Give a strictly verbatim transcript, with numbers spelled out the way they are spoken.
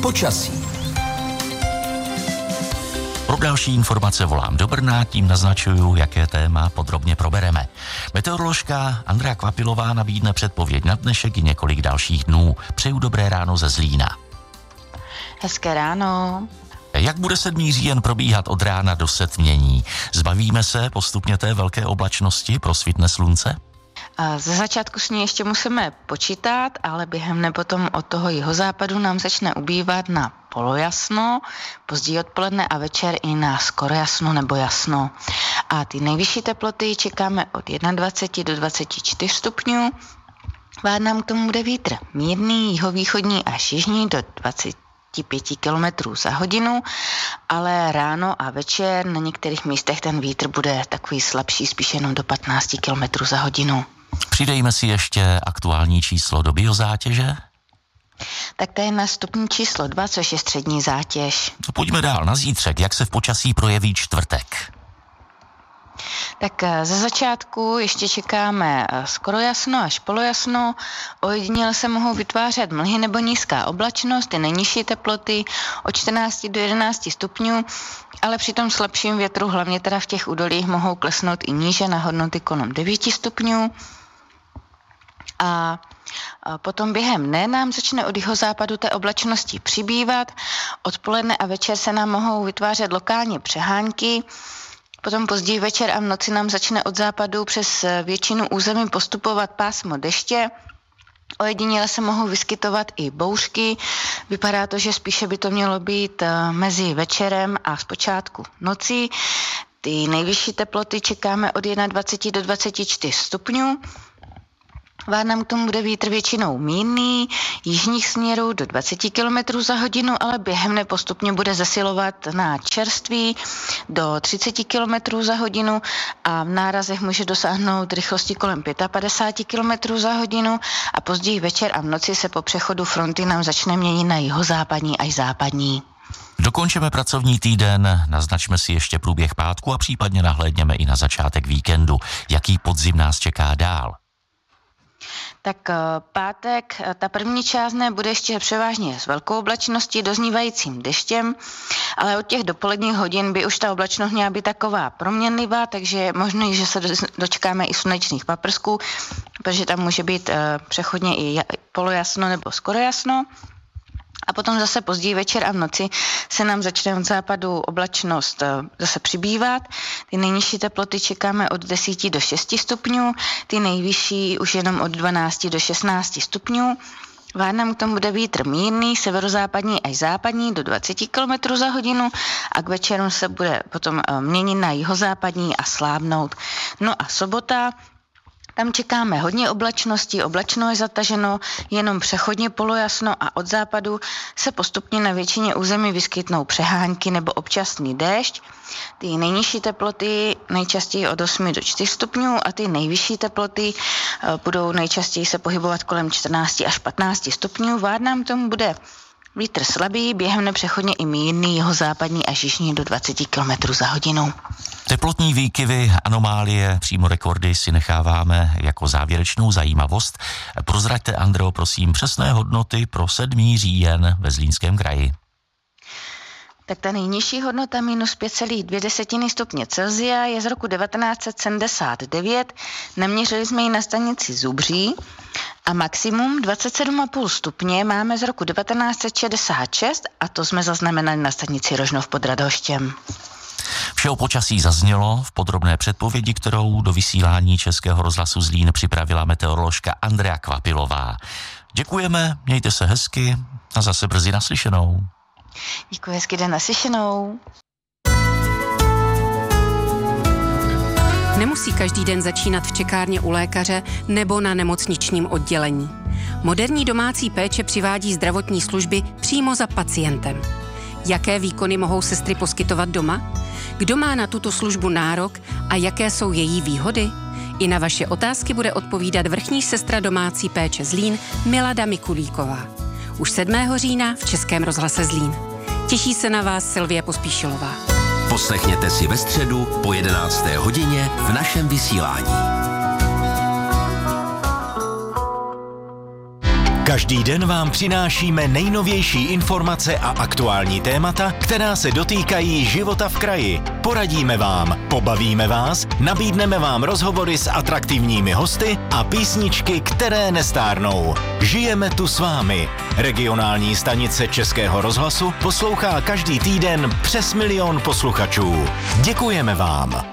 Počasí. Pro další informace volám do Brna, tím naznačuju, jaké téma podrobně probereme. Meteoroložka Andrea Kvapilová nabídne předpověď na dnešek i několik dalších dnů. Přeju dobré ráno ze Zlína. Hezké ráno. Jak bude sedmý říjen probíhat od rána do setmění? Zbavíme se postupně té velké oblačnosti, prosvitne slunce? Ze začátku s ní ještě musíme počítat, ale během dne potom od toho jihozápadu nám začne ubývat na polojasno, později odpoledne a večer i na skoro jasno nebo jasno. A ty nejvyšší teploty čekáme od dvacet jedna do dvaceti čtyř stupňů. Vád nám k tomu bude vítr mírný, jihovýchodní až jižní do dvacet pět kilometrů za hodinu, ale ráno a večer na některých místech ten vítr bude takový slabší, spíš jenom do patnáct kilometrů za hodinu. Přidejme si ještě aktuální číslo do biozátěže. Tak to je na stupni číslo dva, což je střední zátěž. To pojďme dál na zítřek. Jak se v počasí projeví čtvrtek? Tak ze začátku ještě čekáme skoro jasno až polojasno. Ojediněle se mohou vytvářet mlhy nebo nízká oblačnost, ty nejnižší teploty od čtrnáct do jedenácti stupňů, ale při tom slabším větru, hlavně teda v těch údolích, mohou klesnout i níže na hodnoty kolem devěti stupňů. A potom během dne nám začne od jihozápadu té oblačnosti přibývat. Odpoledne a večer se nám mohou vytvářet lokálně přehánky. Potom později večer a v noci nám začne od západu přes většinu území postupovat pásmo deště. Ojediněle se mohou vyskytovat i bouřky. Vypadá to, že spíše by to mělo být mezi večerem a zpočátku nocí. Ty nejvyšší teploty čekáme od dvacet jedna do dvaceti čtyř stupňů. Vád nám k tomu bude vítr většinou mírný, jižních směrů do dvacet kilometrů za hodinu, ale během dne postupně bude zesilovat na čerství do třicet kilometrů za hodinu a v nárazech může dosáhnout rychlosti kolem padesát pět kilometrů za hodinu a později večer a v noci se po přechodu fronty nám začne měnit na jihozápadní až západní. Dokončeme pracovní týden, naznačme si ještě průběh pátku a případně nahlédněme i na začátek víkendu. Jaký podzim nás čeká dál? Tak pátek, ta první část dne bude ještě převážně s velkou oblačností, doznívajícím deštěm, ale od těch dopoledních hodin by už ta oblačnost měla být taková proměnlivá, takže je možné, že se dočkáme i slunečných paprsků, protože tam může být přechodně i polojasno nebo skoro jasno. A potom zase později večer a v noci se nám začne od západu oblačnost zase přibývat. Ty nejnižší teploty čekáme od deseti do šesti stupňů, ty nejvyšší už jenom od dvanácti do šestnácti stupňů. Vád nám k tomu bude vítr mírný, severozápadní až západní do dvacet kilometrů za hodinu a k večeru se bude potom měnit na jihozápadní a slábnout. No a sobota, tam čekáme hodně oblačností, oblačno je zataženo, jenom přechodně polojasno a od západu se postupně na většině území vyskytnou přehánky nebo občasný déšť. Ty nejnižší teploty nejčastěji od osmi do čtyř stupňů a ty nejvyšší teploty budou nejčastěji se pohybovat kolem čtrnácti až patnácti stupňů. Vád nám tomu bude vítr slabý, během nepřechodně i mírný, jihozápadní až jižní do dvacet kilometrů za hodinu. Teplotní výkyvy, anomálie, přímo rekordy si necháváme jako závěrečnou zajímavost. Prozraďte, Andreo, prosím, přesné hodnoty pro sedmý říjen ve Zlínském kraji. Tak ta nejnižší hodnota minus pět celá dvě stupně Celsia je z roku devatenáct set sedmdesát devět. Naměřili jsme ji na stanici Zubří a maximum dvacet sedm celá pět stupně máme z roku devatenáct set šedesát šest a to jsme zaznamenali na stanici Rožnov pod Radhoštěm. Vše o počasí zaznělo v podrobné předpovědi, kterou do vysílání Českého rozhlasu Zlín připravila meteoroložka Andrea Kvapilová. Děkujeme, mějte se hezky a zase brzy naslyšenou. Děkuji, hezky den, naslyšenou. Nemusí každý den začínat v čekárně u lékaře nebo na nemocničním oddělení. Moderní domácí péče přivádí zdravotní služby přímo za pacientem. Jaké výkony mohou sestry poskytovat doma? Kdo má na tuto službu nárok a jaké jsou její výhody? I na vaše otázky bude odpovídat vrchní sestra domácí péče Zlín Milada Mikulíková. Už sedmého října v Českém rozhlase Zlín. Těší se na vás Silvie Pospíšilová. Poslechněte si ve středu po jedenácté hodině v našem vysílání. Každý den vám přinášíme nejnovější informace a aktuální témata, která se dotýkají života v kraji. Poradíme vám, pobavíme vás, nabídneme vám rozhovory s atraktivními hosty a písničky, které nestárnou. Žijeme tu s vámi. Regionální stanice Českého rozhlasu poslouchá každý týden přes milion posluchačů. Děkujeme vám.